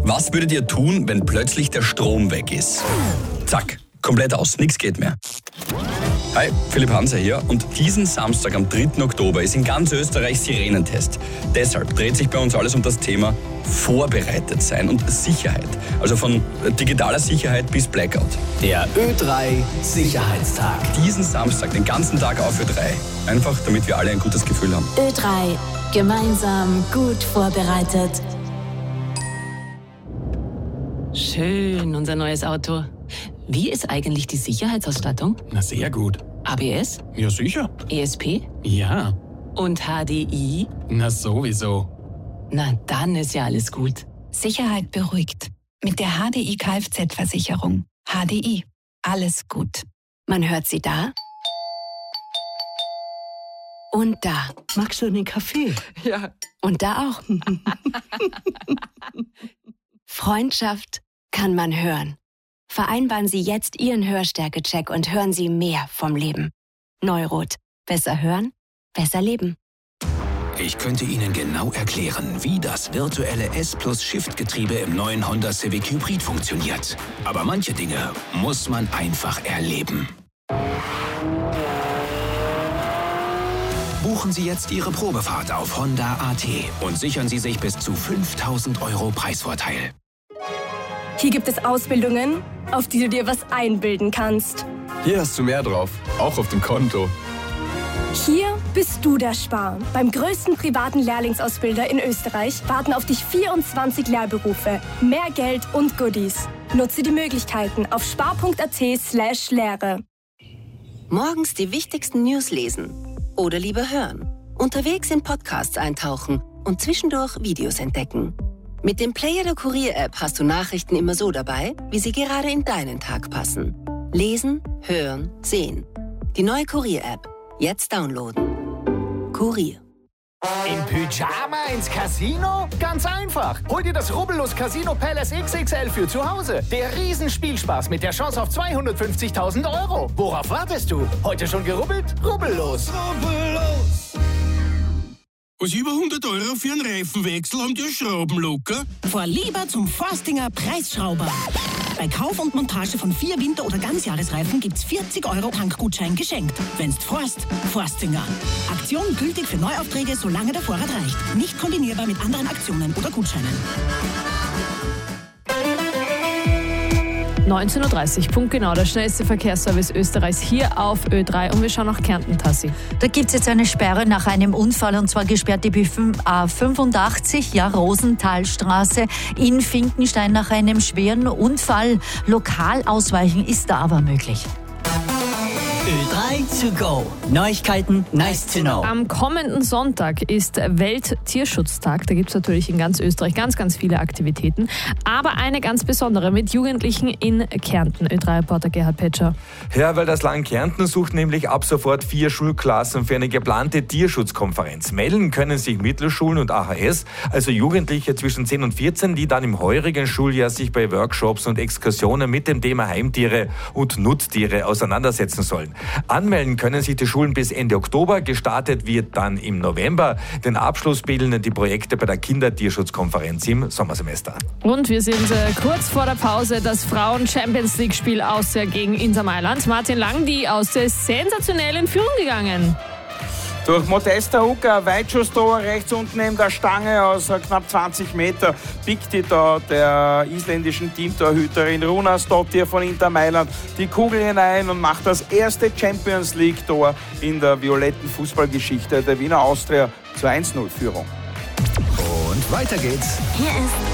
Was würdet ihr tun, wenn plötzlich der Strom weg ist? Zack, komplett aus, nichts geht mehr. Hi, Philipp Hanser hier und diesen Samstag am 3. Oktober ist in ganz Österreich Sirenentest. Deshalb dreht sich bei uns alles um das Thema vorbereitet sein und Sicherheit. Also von digitaler Sicherheit bis Blackout. Der Ö3 Sicherheitstag. Diesen Samstag, den ganzen Tag auf Ö3. Einfach, damit wir alle ein gutes Gefühl haben. Ö3, gemeinsam gut vorbereitet. Schön, unser neues Auto. Wie ist eigentlich die Sicherheitsausstattung? Na, sehr gut. ABS? Ja, sicher. ESP? Ja. Und HDI? Na, sowieso. Na, dann ist ja alles gut. Sicherheit beruhigt. Mit der HDI Kfz-Versicherung. HDI. Alles gut. Man hört sie da und da. Magst du einen Kaffee? Ja. Und da auch. Freundschaft kann man hören. Vereinbaren Sie jetzt Ihren Hörstärke-Check und hören Sie mehr vom Leben. Neurot. Besser hören, besser leben. Ich könnte Ihnen genau erklären, wie das virtuelle S+-Shift-Getriebe im neuen Honda Civic Hybrid funktioniert. Aber manche Dinge muss man einfach erleben. Buchen Sie jetzt Ihre Probefahrt auf Honda.at und sichern Sie sich bis zu 5.000 € Preisvorteil. Hier gibt es Ausbildungen, auf die du dir was einbilden kannst. Hier hast du mehr drauf, auch auf dem Konto. Hier bist du der Spar. Beim größten privaten Lehrlingsausbilder in Österreich warten auf dich 24 Lehrberufe, mehr Geld und Goodies. Nutze die Möglichkeiten auf spar.at/Lehre. Morgens die wichtigsten News lesen oder lieber hören. Unterwegs in Podcasts eintauchen und zwischendurch Videos entdecken. Mit dem Player der Kurier-App hast du Nachrichten immer so dabei, wie sie gerade in deinen Tag passen. Lesen, hören, sehen. Die neue Kurier-App. Jetzt downloaden. Kurier. Im Pyjama ins Casino? Ganz einfach. Hol dir das Rubbellos Casino Palace XXL für zu Hause. Der Riesenspielspaß mit der Chance auf 250.000 €. Worauf wartest du? Heute schon gerubbelt? Rubbellos. Rubbellos. Was über 100 € für einen Reifenwechsel haben die Schrauben locker? Fahr lieber zum Forstinger Preisschrauber. Bei Kauf und Montage von 4 Winter- oder Ganzjahresreifen gibt's 40 € Tankgutschein geschenkt. Wenn's Forstinger. Aktion gültig für Neuaufträge, solange der Vorrat reicht. Nicht kombinierbar mit anderen Aktionen oder Gutscheinen. 19:30 Uhr, punktgenau, der schnellste Verkehrsservice Österreichs hier auf Ö3 und wir schauen nach Kärnten, Tassi. Da gibt es jetzt eine Sperre nach einem Unfall und zwar gesperrt die B85, Rosenthalstraße in Finkenstein nach einem schweren Unfall. Lokal ausweichen ist da aber möglich. Ö3 to go. Neuigkeiten, nice to know. Am kommenden Sonntag ist Welttierschutztag. Da gibt es natürlich in ganz Österreich ganz, ganz viele Aktivitäten. Aber eine ganz besondere mit Jugendlichen in Kärnten. Ö3-Reporter Gerhard Petscher. Ja, weil das Land Kärnten sucht nämlich ab sofort 4 Schulklassen für eine geplante Tierschutzkonferenz. Melden können sich Mittelschulen und AHS, also Jugendliche zwischen 10 und 14, die dann im heurigen Schuljahr sich bei Workshops und Exkursionen mit dem Thema Heimtiere und Nutztiere auseinandersetzen sollen. Anmelden können sich die Schulen bis Ende Oktober. Gestartet wird dann im November. Den Abschluss bilden die Projekte bei der Kindertierschutzkonferenz im Sommersemester. Und wir sind kurz vor der Pause. Das Frauen-Champions-League-Spiel Austria gegen Inter Mailand. Martin Lang, die Austria ist sensationell in Führung gegangen. Durch Modesta Hucker, Weitschusstor rechts unten neben der Stange aus knapp 20 Meter, biegt die da der isländischen Teamtorhüterin Runa Stottir von Inter Mailand die Kugel hinein und macht das erste Champions-League-Tor in der violetten Fußballgeschichte der Wiener Austria zur 1:0-Führung. Und weiter geht's. Hier ist